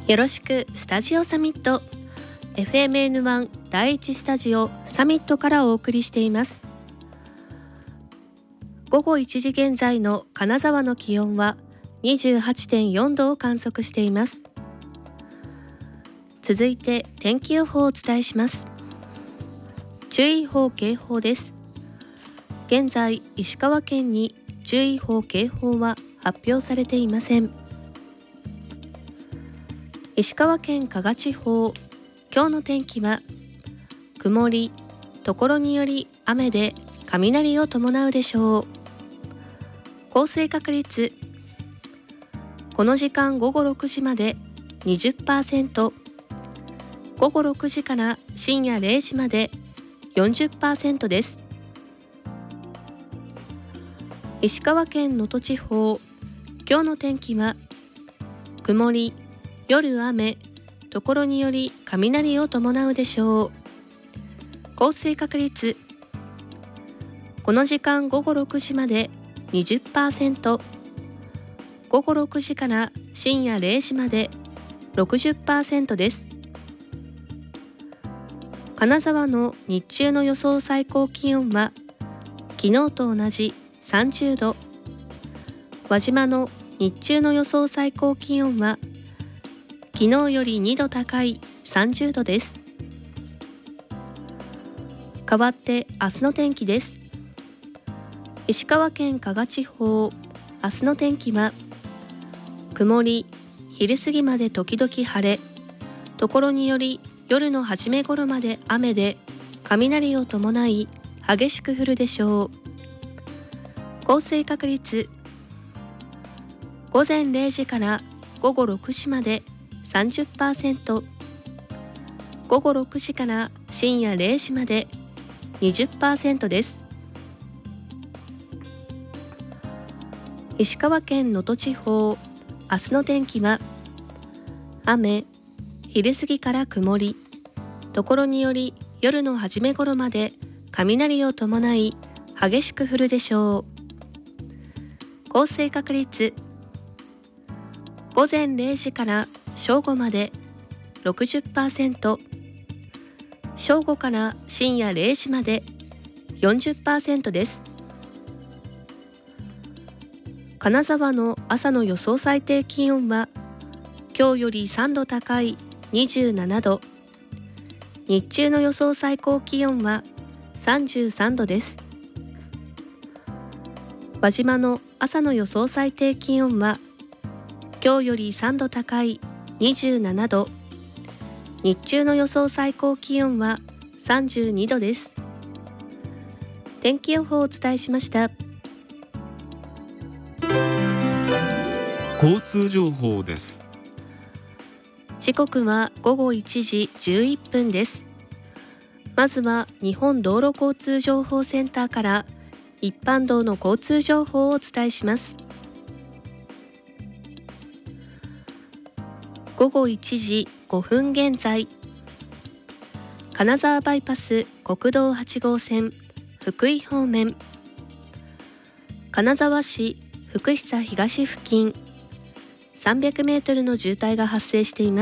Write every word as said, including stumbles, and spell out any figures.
よろしくスタジオサミット エフエムエヌワン 第一スタジオサミットからお送りしています。午後いちじ現在の金沢の気温は にじゅうはちてんよん 度を観測しています。続いて天気予報をお伝えします。注意報警報です。現在石川県に注意報警報は発表されていません。石川県加賀地方、今日の天気は曇り、ところにより雨で雷を伴うでしょう。降水確率、この時間午後ろくじまで にじゅっパーセント、午後ろくじから深夜れいじまで よんじゅっパーセント です。石川県能登地方、今日の天気は曇り、夜雨、ところにより雷を伴うでしょう。降水確率、この時間午後ろくじまで にじゅっパーセント、午後ろくじから深夜れいじまで ろくじゅっパーセント です。金沢の日中の予想最高気温は昨日と同じさんじゅうど、輪島の日中の予想最高気温は昨日よりにど高いさんじゅうどです。変わって明日の天気です。石川県加賀地方、明日の天気は曇り、昼過ぎまで時々晴れ、ところにより夜の初め頃まで雨で雷を伴い激しく降るでしょう。降水確率、午前れいじから午後ろくじまで さんじゅっパーセント、午後ろくじから深夜れいじまで にじゅっパーセント です。石川県能登地方、明日の天気は雨、昼過ぎから曇り、ところにより夜の初め頃まで雷を伴い激しく降るでしょう。降水確率、午前れいじから正午まで ろくじゅっパーセント、正午から深夜れいじまで よんじゅっパーセント です。金沢の朝の予想最低気温は今日よりさんど高いにじゅうななど、日中の予想最高気温はさんじゅうさんどです。輪島の朝の予想最低気温は今日よりさんど高いにじゅうななど、日中の予想最高気温はさんじゅうにどです。天気予報をお伝えしました。 交通情報です。 時刻は午後いちじじゅういっぷんです。まずは日本道路交通情報センターから一般道の交通情報をお伝えします。午後いちじごふん現在、金沢バイパス国道はちごうせん福井方面、金沢市福久東付近さんびゃくメートルの渋滞が発生しています。